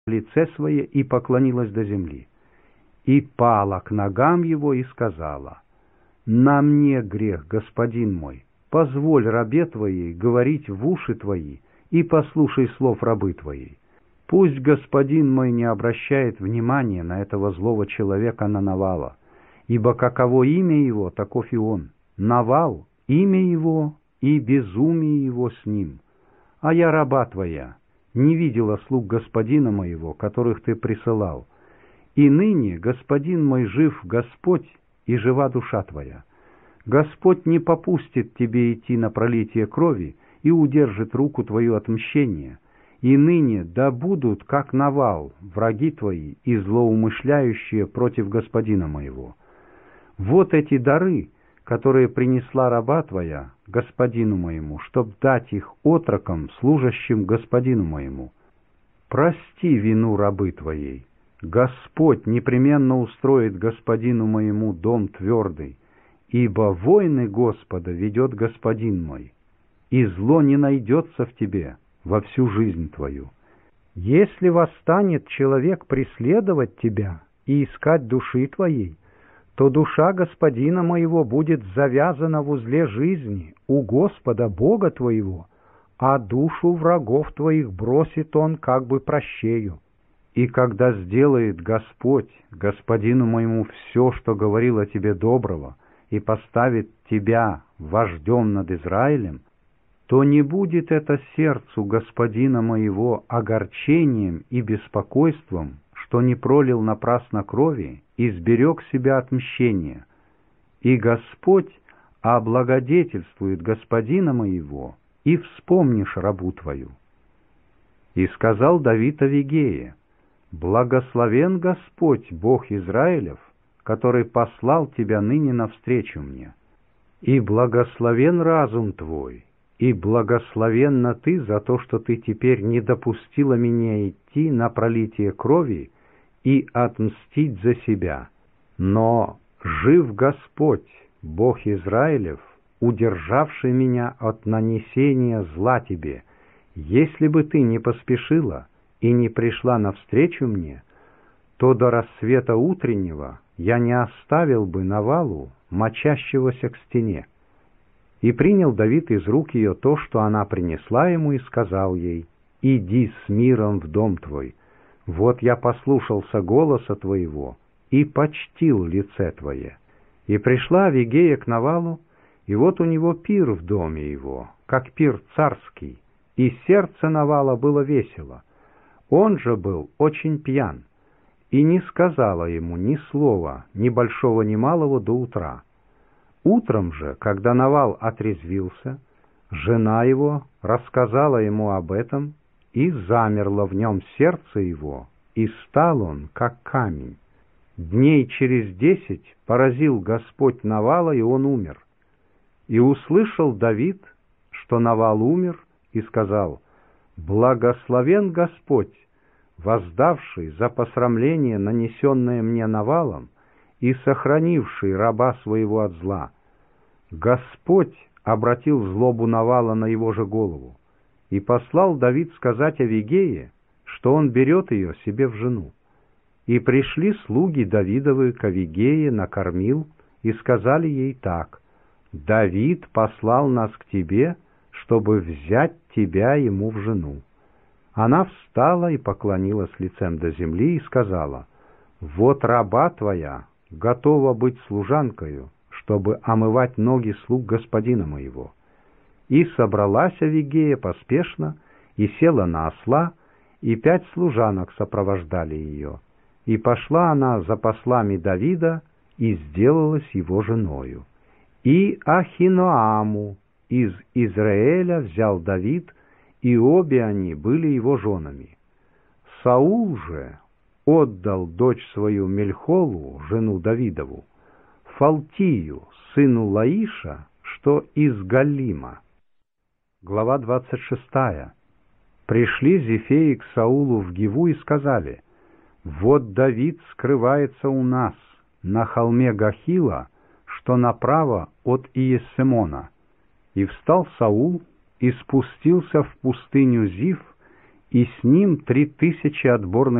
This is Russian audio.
лице свое и поклонилась до земли. И пала к ногам его и сказала: «На мне грех, господин мой, позволь рабе твоей говорить в уши твои, и послушай слов рабы твоей. Пусть господин мой не обращает внимания на этого злого человека, на Навала, ибо каково имя его, таков и он. Навал — имя его, и безумие его с ним. А я, раба твоя, не видела слуг господина моего, которых ты присылал. И ныне, господин мой, жив Господь, и жива душа твоя. Господь не попустит тебе идти на пролитие крови и удержит руку твою от мщения. И ныне да будут, как Навал, враги твои и злоумышляющие против господина моего. Вот эти дары, которые принесла раба твоя господину моему, чтоб дать их отрокам, служащим господину моему. Прости вину рабы твоей. Господь непременно устроит господину моему дом твердый, ибо войны Господа ведет господин мой, и зло не найдется в тебе во всю жизнь твою. Если восстанет человек преследовать тебя и искать души твоей, то душа господина моего будет завязана в узле жизни у Господа Бога твоего, а душу врагов твоих бросит он как бы прощею. И когда сделает Господь господину моему все, что говорил о тебе доброго, и поставит тебя вождем над Израилем, то не будет это сердцу господина моего огорчением и беспокойством, что не пролил напрасно крови и сберег себя от мщения. И Господь облагодетельствует господина моего, и вспомнишь рабу твою». И сказал Давид Авигее: «Благословен Господь, Бог Израилев, который послал тебя ныне навстречу мне. И благословен разум твой, и благословенна ты за то, что ты теперь не допустила меня идти на пролитие крови и отмстить за себя. Но жив Господь, Бог Израилев, удержавший меня от нанесения зла тебе. Если бы ты не поспешила и не пришла навстречу мне, то до рассвета утреннего я не оставил бы Навалу, мочащегося к стене». И принял Давид из рук ее то, что она принесла ему, и сказал ей: «Иди с миром в дом твой. Вот я послушался голоса твоего и почтил лице твое». И пришла Авигея к Навалу, и вот у него пир в доме его, как пир царский, и сердце Навала было весело. Он же был очень пьян, и не сказала ему ни слова, ни большого, ни малого до утра. Утром же, когда Навал отрезвился, жена его рассказала ему об этом, и замерло в нем сердце его, и стал он, как камень. Дней через 10 поразил Господь Навала, и он умер. И услышал Давид, что Навал умер, и сказал: «Благословен Господь, воздавший за посрамление, нанесенное мне Навалом, и сохранивший раба своего от зла. Господь обратил злобу Навала на его же голову, и послал Давид сказать Авигее, что он берет ее себе в жену. И пришли слуги Давидовы к Авигее на кормил, и сказали ей так: Давид послал нас к тебе, чтобы взять тебя ему в жену. Она встала и поклонилась лицем до земли и сказала: вот раба твоя готова быть служанкою, чтобы омывать ноги слуг господина моего. И собралась Авигея поспешно, и села на осла, и 5 служанок сопровождали ее. И пошла она за послами Давида, и сделалась его женою. И Ахиноаму из Израиля взял Давид, и обе они были его женами. Саул же отдал дочь свою Мельхолу, жену Давидову, Фалтию, сыну Лаиша, что из Галима. Глава 26. Пришли Зефеи к Саулу в Гиву и сказали: вот Давид скрывается у нас на холме Гахила, что направо от Иессемона. И встал Саул и спустился в пустыню Зиф, и с ним 3000 отборных